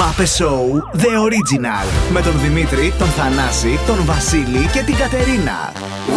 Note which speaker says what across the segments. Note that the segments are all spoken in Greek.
Speaker 1: Μάπε Show The Original. Με τον Δημήτρη, τον Θανάση, τον Βασίλη και την Κατερίνα.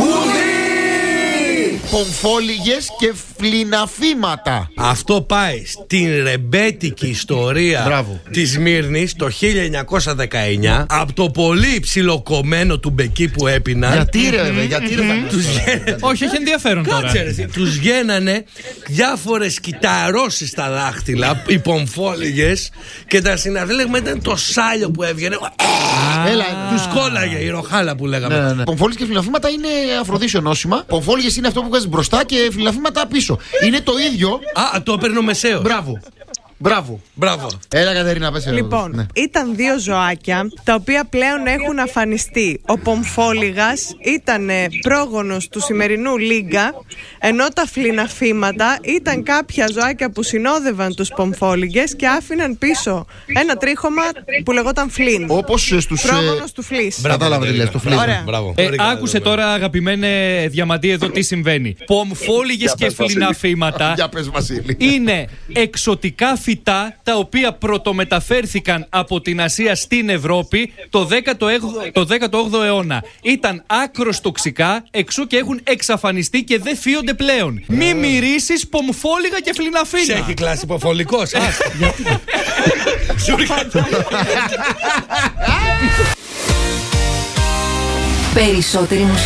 Speaker 2: Πομφόλιγες και φλιναφήματα.
Speaker 3: Αυτό πάει στην ρεμπέτικη ιστορία της Σμύρνης το 1919. Από το πολύ ψιλοκομμένο του μπεκί που έπιναν.
Speaker 2: Γιατί ρε
Speaker 3: Όχι, έχει ενδιαφέρον τώρα. Τους βγαίνανε διάφορες κυταρώσεις στα δάχτυλα, οι πομφόλιγες, και τα συναρλέγμα ήταν το σάλιο που έβγαινε. Τους κόλλαγε η ροχάλα που λέγαμε.
Speaker 2: Πομφόλιγες και φλιναφήματα είναι αφροδίσιο νόσημα. Πομφόλιγες είναι αυτό που βγάζει μπροστά και φλιναφήματα πίσω. Είναι το ίδιο.
Speaker 3: Το έπαιρνε ο Μεσαίος.
Speaker 2: Μπράβο. Έλα, Κατερίνα, πες.
Speaker 4: Λοιπόν, ήταν δύο ζωάκια τα οποία πλέον έχουν αφανιστεί. Ο Πομφόλιγας ήταν πρόγονος του σημερινού Λίγκα, ενώ τα φλιναφήματα ήταν κάποια ζωάκια που συνόδευαν τους Πομφόλιγες και άφηναν πίσω ένα τρίχωμα που λεγόταν Φλίν.
Speaker 2: Όπως στους
Speaker 4: πρόγονος του Φλις.
Speaker 2: Κατάλαβα τι λες, το Φλίν.
Speaker 5: Άκουσε τώρα, αγαπημένε Διαμαντή, εδώ τι συμβαίνει. Πομφόλιγες και φλιναφήματα είναι εξωτικά φυτά τα οποία πρωτομεταφέρθηκαν από την Ασία στην Ευρώπη το 18ο αιώνα. Ήταν άκρος τοξικά, εξού και έχουν εξαφανιστεί και δεν φύονται πλέον. Μη μυρίσεις πομφόλιγα και φλιναφίνα.
Speaker 3: Σε έχει κλάσει υποφολικός.
Speaker 6: Περισσότερη μουσική.